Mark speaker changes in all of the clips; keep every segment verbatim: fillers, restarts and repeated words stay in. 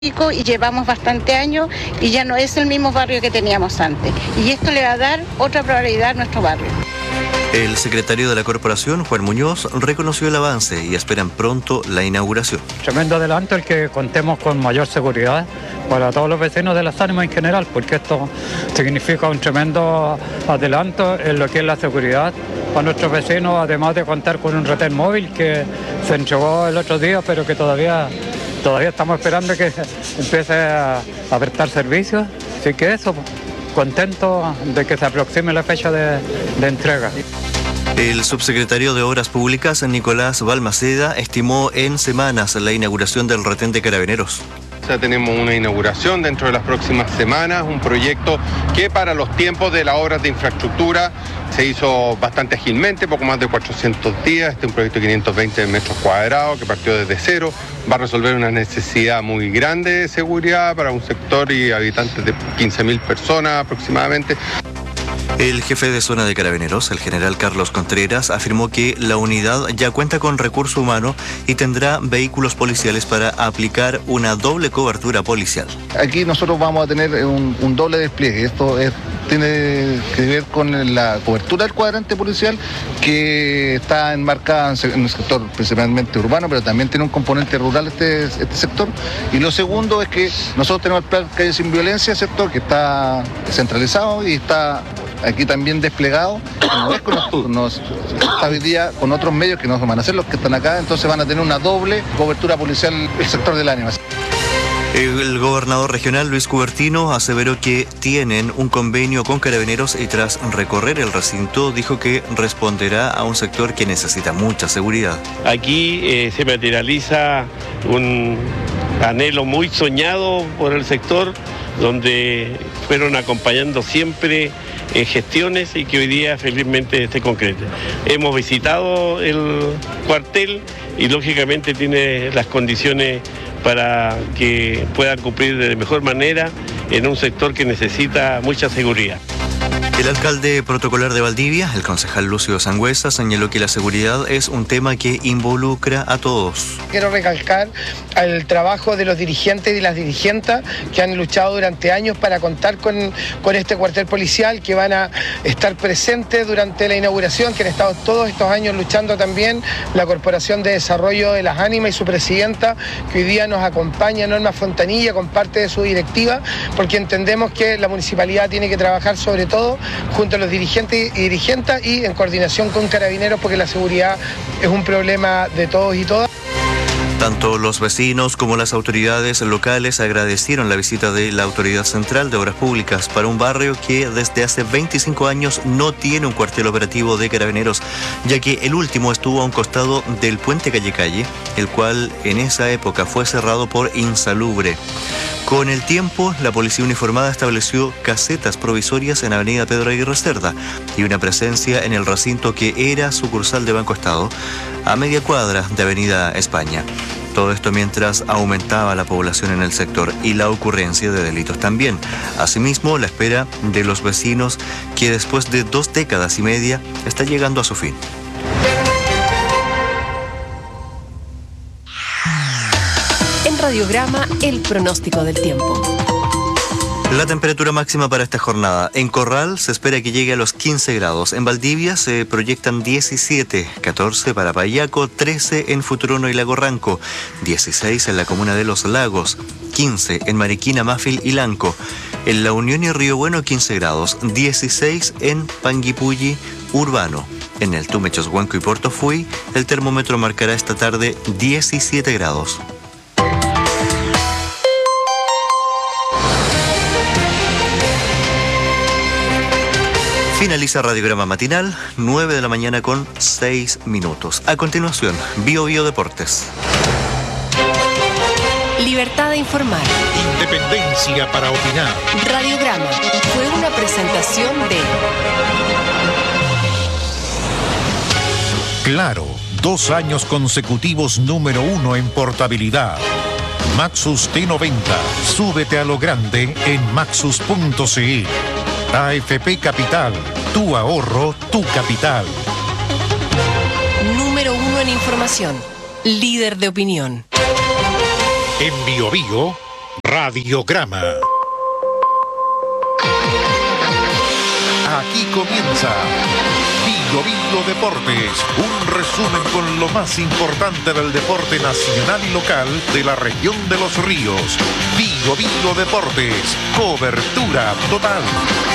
Speaker 1: y llevamos bastante años y ya no es el mismo barrio que teníamos antes. Y esto le va a dar otra probabilidad a nuestro barrio.
Speaker 2: El secretario de la corporación, Juan Muñoz, reconoció el avance y esperan pronto la inauguración.
Speaker 3: Tremendo adelanto el que contemos con mayor seguridad para todos los vecinos de Las Ánimas en general, porque esto significa un tremendo adelanto en lo que es la seguridad para nuestros vecinos, además de contar con un retén móvil que se entregó el otro día, pero que todavía, todavía estamos esperando que empiece a, a prestar servicios. Así que eso, contento de que se aproxime la fecha de, de entrega.
Speaker 2: El subsecretario de Obras Públicas, Nicolás Balmaceda, estimó en semanas la inauguración del retén de Carabineros.
Speaker 4: Ya tenemos una inauguración dentro de las próximas semanas, un proyecto que para los tiempos de las obras de infraestructura se hizo bastante ágilmente, poco más de cuatrocientos días. Este es un proyecto de quinientos veinte metros cuadrados que partió desde cero, va a resolver una necesidad muy grande de seguridad para un sector y habitantes de quince mil personas aproximadamente.
Speaker 2: El jefe de zona de Carabineros, el general Carlos Contreras, afirmó que la unidad ya cuenta con recurso humano y tendrá vehículos policiales para aplicar una doble cobertura policial.
Speaker 5: Aquí nosotros vamos a tener un, un doble despliegue. Esto es, tiene que ver con la cobertura del cuadrante policial, que está enmarcada en el sector principalmente urbano, pero también tiene un componente rural este, este sector. Y lo segundo es que nosotros tenemos el plan Calle Sin Violencia, sector que está centralizado y está aquí también desplegado, no es con nosotros, está hoy día con otros medios que no van a ser los que están acá, entonces van a tener una doble cobertura policial el sector del Ánimas.
Speaker 2: El gobernador regional Luis Cubertino aseveró que tienen un convenio con Carabineros y tras recorrer el recinto dijo que responderá a un sector que necesita mucha seguridad.
Speaker 6: Aquí eh, se materializa un anhelo muy soñado por el sector, donde fueron acompañando siempre en gestiones y que hoy día felizmente esté concreta. Hemos visitado el cuartel y lógicamente tiene las condiciones para que puedan cumplir de mejor manera en un sector que necesita mucha seguridad.
Speaker 2: El alcalde protocolar de Valdivia, el concejal Lucio Sangüesa, señaló que la seguridad es un tema que involucra a todos.
Speaker 7: Quiero recalcar el trabajo de los dirigentes y las dirigentes que han luchado durante años para contar con, con este cuartel policial, que van a estar presentes durante la inauguración, que han estado todos estos años luchando también la Corporación de Desarrollo de Las Ánimas y su presidenta, que hoy día nos acompaña, Norma Fontanilla, con parte de su directiva, porque entendemos que la municipalidad tiene que trabajar sobre todo junto a los dirigentes y dirigentes y en coordinación con Carabineros, porque la seguridad es un problema de todos y todas.
Speaker 2: Tanto los vecinos como las autoridades locales agradecieron la visita de la Autoridad Central de Obras Públicas para un barrio que desde hace veinticinco años no tiene un cuartel operativo de Carabineros, ya que el último estuvo a un costado del puente Calle Calle, el cual en esa época fue cerrado por insalubre. Con el tiempo, la policía uniformada estableció casetas provisorias en Avenida Pedro Aguirre Cerda y una presencia en el recinto que era sucursal de Banco Estado, a media cuadra de Avenida España. Todo esto mientras aumentaba la población en el sector y la ocurrencia de delitos también. Asimismo, la espera de los vecinos, que después de dos décadas y media está llegando a su fin.
Speaker 8: En Radiograma, el pronóstico del tiempo.
Speaker 2: La temperatura máxima para esta jornada. En Corral se espera que llegue a los quince grados. En Valdivia se proyectan diecisiete, catorce para Payaco, trece en Futurono y Lago Ranco, dieciséis en la comuna de Los Lagos, quince en Mariquina, Mafil y Lanco. En La Unión y Río Bueno, quince grados, dieciséis en Panguipulli, Urbano. En el Tume, Choshuanco y Portofuy, el termómetro marcará esta tarde diecisiete grados. Finaliza Radiograma Matinal, nueve de la mañana con seis minutos. A continuación, Bio Bio Deportes.
Speaker 8: Libertad de informar.
Speaker 9: Independencia para opinar.
Speaker 8: Radiograma fue una presentación de
Speaker 9: Claro, dos años consecutivos número uno en portabilidad. Maxus T noventa. Súbete a lo grande en maxus punto c l. A F P Capital, tu ahorro, tu capital.
Speaker 8: Número uno en información, líder de opinión.
Speaker 9: En Bio Bio, Radiograma. Aquí comienza Vigo Vigo Deportes, un resumen con lo más importante del deporte nacional y local de la región de los ríos. Vigo Vigo Deportes, cobertura total.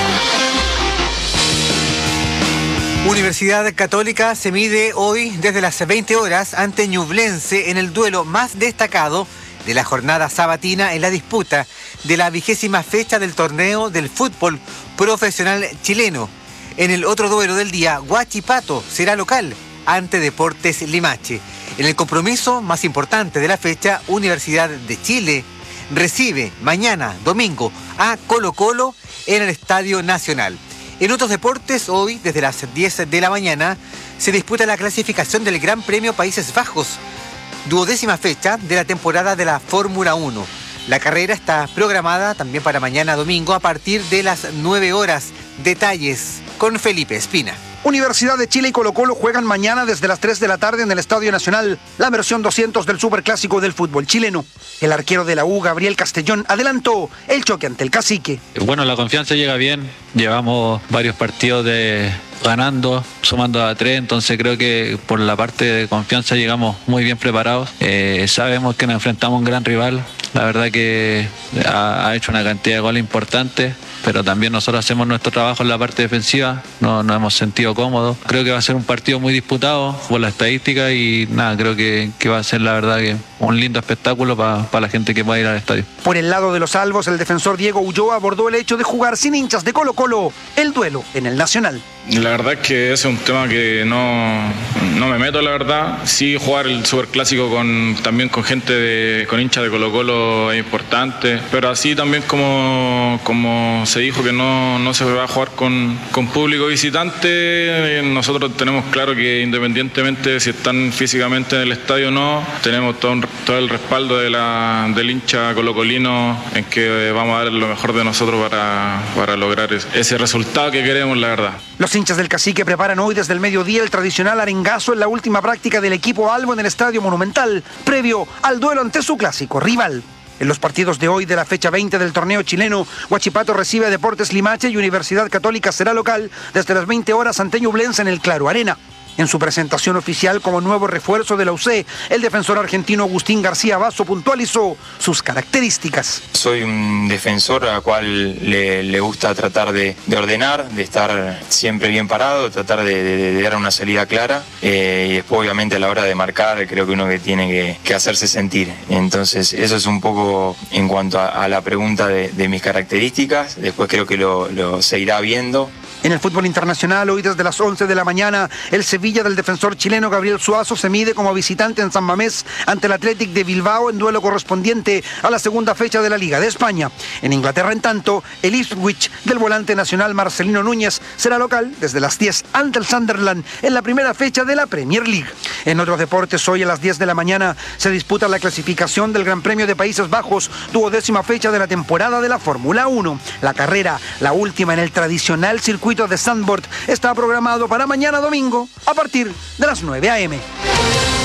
Speaker 10: Universidad Católica se mide hoy desde las veinte horas ante Ñublense en el duelo más destacado de la jornada sabatina en la disputa de la vigésima fecha del torneo del fútbol profesional chileno. En el otro duelo del día, Huachipato será local ante Deportes Limache. En el compromiso más importante de la fecha, Universidad de Chile recibe mañana, domingo, a Colo-Colo en el Estadio Nacional. En otros deportes, hoy, desde las diez de la mañana, se disputa la clasificación del Gran Premio Países Bajos, duodécima fecha de la temporada de la Fórmula uno. La carrera está programada también para mañana domingo a partir de las nueve horas. Detalles con Felipe Espina.
Speaker 11: Universidad de Chile y Colo-Colo juegan mañana desde las tres de la tarde en el Estadio Nacional, la versión doscientos del Superclásico del fútbol chileno. El arquero de la U, Gabriel Castellón, adelantó el choque ante el Cacique.
Speaker 12: Bueno, la confianza llega bien, llevamos varios partidos de ganando, sumando a tres, entonces creo que por la parte de confianza llegamos muy bien preparados. Eh, sabemos que nos enfrentamos a un gran rival, la verdad que ha, ha hecho una cantidad de goles importantes, pero también nosotros hacemos nuestro trabajo en la parte defensiva, no nos hemos sentido cómodos. Creo que va a ser un partido muy disputado por la estadística y nada, creo que, que va a ser la verdad que un lindo espectáculo para pa la gente que va a ir al estadio.
Speaker 11: Por el lado de los salvos, el defensor Diego Ulloa abordó el hecho de jugar sin hinchas de Colo-Colo el duelo en el Nacional.
Speaker 13: La verdad es que ese es un tema que no, no me meto, la verdad. Sí, jugar el Superclásico con, también con gente, de, con hinchas de Colo-Colo es importante, pero así también como, como se dijo que no, no se va a jugar con, con público visitante, nosotros tenemos claro que independientemente de si están físicamente en el estadio o no, tenemos todo, un, todo el respaldo de la, del hincha colocolino en que vamos a dar lo mejor de nosotros para, para lograr ese resultado que queremos, la verdad.
Speaker 11: Los hinchas del Cacique preparan hoy desde el mediodía el tradicional arengazo en la última práctica del equipo albo en el Estadio Monumental, previo al duelo ante su clásico rival. En los partidos de hoy de la fecha veinte del torneo chileno, Huachipato recibe a Deportes Limache y Universidad Católica será local desde las veinte horas ante Ñublense en el Claro Arena. En su presentación oficial como nuevo refuerzo de la U C, el defensor argentino Agustín García Basso puntualizó sus características.
Speaker 14: Soy un defensor al cual le, le gusta tratar de, de ordenar, de estar siempre bien parado, tratar de, de, de dar una salida clara eh, y después obviamente a la hora de marcar creo que uno que tiene que, que hacerse sentir. Entonces eso es un poco en cuanto a, a la pregunta de, de mis características, después creo que lo, lo se irá viendo.
Speaker 11: En el fútbol internacional, hoy desde las once de la mañana, el Sevilla del defensor chileno Gabriel Suazo se mide como visitante en San Mamés ante el Athletic de Bilbao en duelo correspondiente a la segunda fecha de la Liga de España. En Inglaterra, en tanto, el Ipswich del volante nacional Marcelino Núñez será local desde las diez ante el Sunderland en la primera fecha de la Premier League. En otros deportes, hoy a las diez de la mañana se disputa la clasificación del Gran Premio de Países Bajos, duodécima fecha de la temporada de la Fórmula uno. La carrera, la última en el tradicional circuito de Zandvoort, está programado para mañana domingo a partir de las nueve a eme